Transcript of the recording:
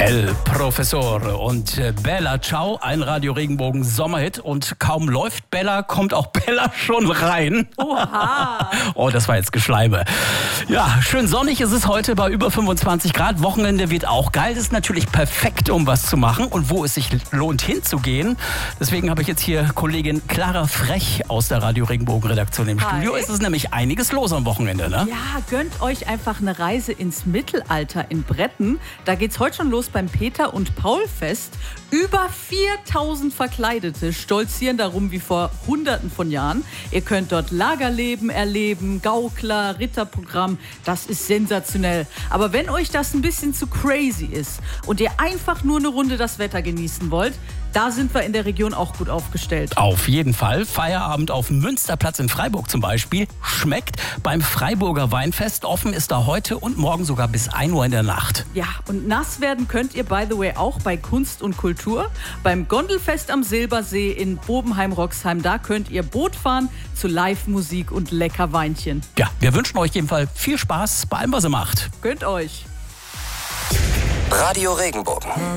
El Professor und Bella Ciao, ein Radio Regenbogen Sommerhit. Und kaum läuft Bella, kommt auch Bella schon rein. Oha! Oh, das war jetzt Geschleime. Ja, schön sonnig ist es heute bei über 25 Grad. Wochenende wird auch geil. Das ist natürlich perfekt, um was zu machen und wo es sich lohnt hinzugehen. Deswegen habe ich jetzt hier Kollegin Clara Frech aus der Radio Regenbogen Redaktion im Studio. Es ist nämlich einiges los am Wochenende, ne? Ja, gönnt euch einfach eine Reise ins Mittelalter in Bretten. Da geht's heute schon los beim Peter- und Paul-Fest. Über 4000 Verkleidete stolzieren darum wie vor Hunderten von Jahren. Ihr könnt dort Lagerleben erleben, Gaukler, Ritterprogramm. Das ist sensationell. Aber wenn euch das ein bisschen zu crazy ist und ihr einfach nur eine Runde das Wetter genießen wollt, da sind wir in der Region auch gut aufgestellt. Auf jeden Fall. Feierabend auf dem Münsterplatz in Freiburg zum Beispiel. Schmeckt beim Freiburger Weinfest. Offen ist da heute und morgen sogar bis 1 Uhr in der Nacht. Ja, und nass werden könnt ihr, by the way, auch bei Kunst und Kultur. Beim Gondelfest am Silbersee in Bobenheim-Roxheim. Da könnt ihr Boot fahren zu Live-Musik und lecker Weinchen. Ja, wir wünschen euch jedenfalls viel Spaß bei allem, was ihr macht. Gönnt euch. Radio Regenbogen.